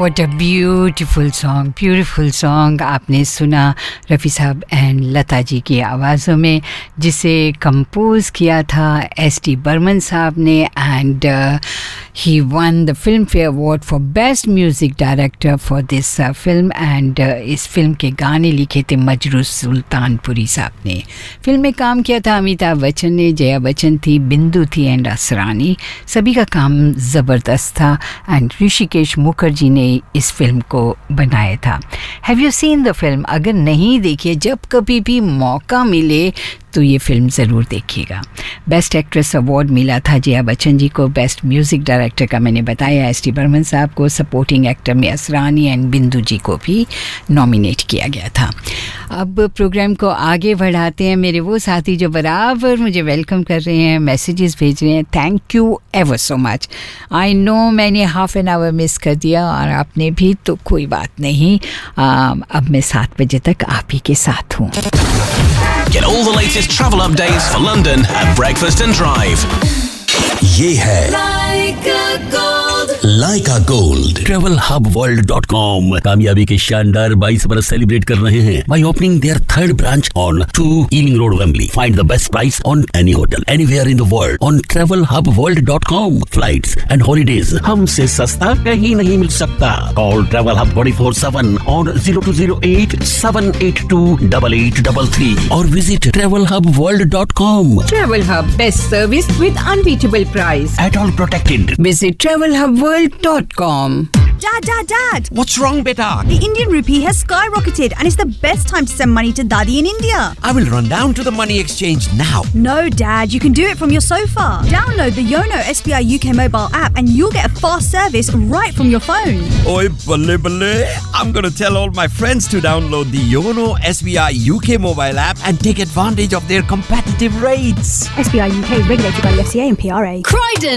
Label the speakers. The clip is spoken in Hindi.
Speaker 1: What a beautiful song आपने सुना रफ़ी साहब एंड लता जी की आवाज़ों में, जिसे कंपोज़ किया था एस.टी. बर्मन साहब ने and he won the Filmfare Award for Best Music Director for this film and इस फिल्म के गाने लिखे थे मजरू सुल्तानपुरी साहब ने। फिल्म में काम किया था अमिताभ बच्चन ने, जया बच्चन थी, बिंदु थी एंड असरानी। सभी का काम ज़बरदस्त था एंड ऋषिकेश मुखर्जी ने इस फिल्म को बनाया था। Have you seen the film? अगर नहीं देखिए, जब कभी भी मौका मिले तो ये फिल्म ज़रूर देखिएगा। बेस्ट एक्ट्रेस अवार्ड मिला था जया बच्चन जी को, बेस्ट म्यूज़िक डायरेक्टर का मैंने बताया एस.टी. बर्मन साहब को, सपोर्टिंग एक्टर में असरानी एंड बिंदु जी को भी नॉमिनेट किया गया था। अब प्रोग्राम को आगे बढ़ाते हैं। मेरे वो साथी जो बराबर मुझे वेलकम कर रहे हैं, मैसेजेस भेज रहे हैं, thank you ever so much. I know मैंने हाफ एन आवर मिस कर दिया और आपने भी, तो कोई बात नहीं। अब मैं 7 बजे तक आप ही के साथ हूँ।
Speaker 2: Get all the latest travel updates for London at Breakfast and Drive.
Speaker 3: ये है Leica Gold TravelHubWorld.com कामयाबी के शानदार 22 बरस सेलिब्रेट कर रहे हैं by opening their third branch on 2 Ealing Road, Wembley. Find the best price on any hotel anywhere in the world on TravelHubWorld.com. Flights and holidays हमसे सस्ता कहीं नहीं मिल सकता। Call Travel Hub 24/7 on 0208 782 8833 or visit TravelHubWorld.com.
Speaker 1: Travel Hub, best service with unbeatable price.
Speaker 3: At all protected.
Speaker 1: Visit TravelHubWorld.com.
Speaker 4: Dad!
Speaker 5: What's wrong, beta?
Speaker 4: The Indian rupee has skyrocketed and it's the best time to send money to Daddy in India.
Speaker 5: I will run down to the money exchange now.
Speaker 4: No, Dad, you can do it from your sofa. Download the Yono SBI UK mobile app and you'll get a fast service right from your phone.
Speaker 5: Oi, balle. I'm going to tell all my friends to download the Yono SBI UK mobile app and take advantage of their competitive rates.
Speaker 4: SBI UK regulated by the FCA and PRA.
Speaker 1: Croydon